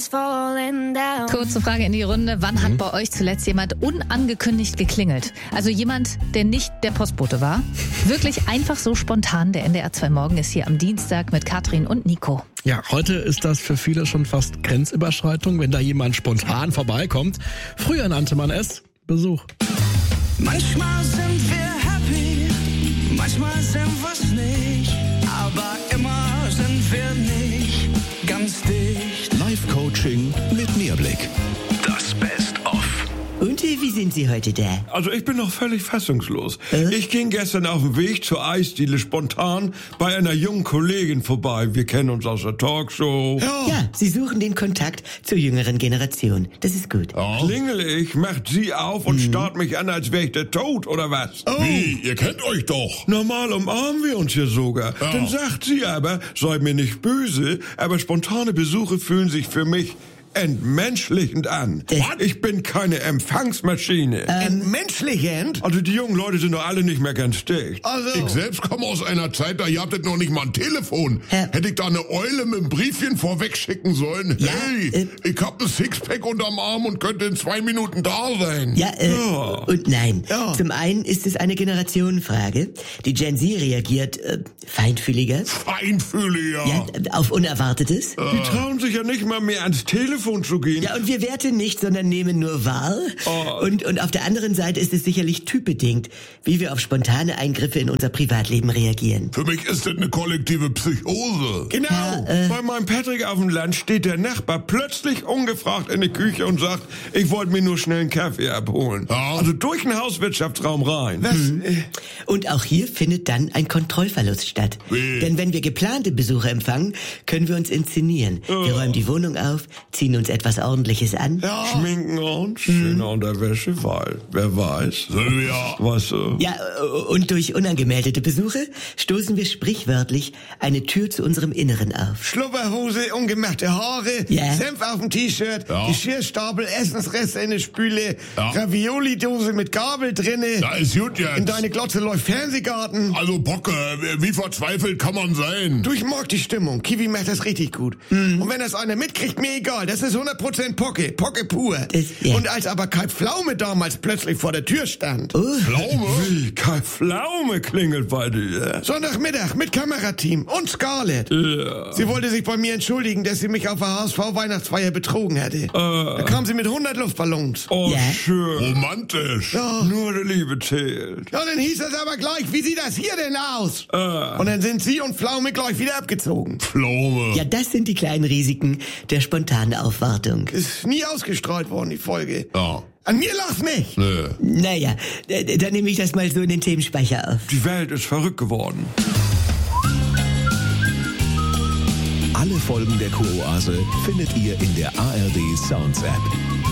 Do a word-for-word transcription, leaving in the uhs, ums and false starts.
is falling down. Kurze Frage in die Runde. Wann hat bei euch zuletzt jemand unangekündigt geklingelt? Also jemand, der nicht der Postbote war. Wirklich einfach so spontan. Der N D R zwei Morgen ist hier am Dienstag mit Katrin und Nico. Ja, heute ist das für viele schon fast Grenzüberschreitung, wenn da jemand spontan vorbeikommt. Früher nannte man es Besuch. Manchmal sind wir happy, manchmal sind wir's nicht, aber immer sind wir nicht ganz dicht. Live-Coaching mit Mehrblick. Das Best-of. Und wie sind Sie heute da? Also ich bin noch völlig fassungslos. Äh? Ich ging gestern auf dem Weg zur Eisdiele spontan bei einer jungen Kollegin vorbei. Wir kennen uns aus der Talkshow. Ja, Sie suchen den Kontakt zur jüngeren Generation. Das ist gut. Klingel ich, macht sie auf und starrt mich an, als wäre ich der Tod, oder was? Wie? Ihr kennt euch doch. Normal umarmen wir uns hier sogar. Ja. Dann sagt sie aber, sei mir nicht böse, aber spontane Besuche fühlen sich für mich entmenschlichend an. Das- Ich bin keine Empfangsmaschine. Entmenschlichend? Also die jungen Leute sind doch alle nicht mehr ganz dicht. Also. Ich selbst komme aus einer Zeit, da ihr habtet noch nicht mal ein Telefon. Ja. Hätte ich da eine Eule mit einem Briefchen vorweg schicken sollen? Ja, Hey, äh. ich hab ein Sixpack unterm Arm und könnte in zwei Minuten da sein. Ja, äh, Ja. und nein. Ja. Zum einen ist es eine Generationenfrage. Die Gen Z reagiert äh, feinfühliger, Feinfühliger. ja, auf Unerwartetes. Die trauen sich ja nicht mal mehr ans Telefon zu gehen. Ja, und wir werten nicht, sondern nehmen nur wahr. Oh. Und, und auf der anderen Seite ist es sicherlich typbedingt, wie wir auf spontane Eingriffe in unser Privatleben reagieren. Für mich ist das eine kollektive Psychose. Genau. äh. Bei meinem Patrick auf dem Land steht der Nachbar plötzlich ungefragt in die Küche und sagt, ich wollte mir nur schnell einen Kaffee abholen. Ja. Also durch den Hauswirtschaftsraum rein. Was? Und auch hier findet dann ein Kontrollverlust statt. Wie? Denn wenn wir geplante Besucher empfangen, können wir uns inszenieren. Wir räumen die Wohnung auf, ziehen uns etwas Ordentliches an. Schminken uns, schöner Unterwäsche, weil, wer weiß. Silvia. Was, äh, Ja, und durch unangemeldete Besuche stoßen wir sprichwörtlich eine Tür zu unserem Inneren auf. Schlupperhose, ungemachte Haare, Ja. Senf auf dem T-Shirt, Ja. Geschirrstapel, Essensreste in der Spüle, Ja. Ravioli-Dose mit Gabel drinne. Da ist gut jetzt. In deine Glotze läuft Fernsehgarten. Also Bocke, wie verzweifelt kann man sein? Du, ich mag die Stimmung. Kiwi macht das richtig gut. Und wenn das einer mitkriegt, mir egal. Das ist hundert Prozent Pocke. Pocke pur. Das- ja. Und als aber Kai Pflaume damals plötzlich vor der Tür stand. Oh, Pflaume? wie, Kai Pflaume klingelt bei dir. Sonntagmittag mit Kamerateam und Scarlett. Ja. Sie wollte sich bei mir entschuldigen, dass sie mich auf der H S V-Weihnachtsfeier betrogen hätte. Da kam sie mit hundert Luftballons. Oh, Ja. schön. Romantisch. Ja. Nur die Liebe zählt. Ja, dann hieß es aber gleich, wie sieht das hier denn aus? Ah. Und dann sind sie und Pflaume gleich wieder abgezogen. Pflaume. ja, das sind die kleinen Risiken der spontanen Aufwartung. Ist nie ausgestrahlt worden, die Folge. Ja. An mir lach's nicht. Nö. Naja, d- dann nehme ich das mal so in den Themenspeicher auf. Die Welt ist verrückt geworden. Alle Folgen der Kuroase findet ihr in der A R D Sounds App.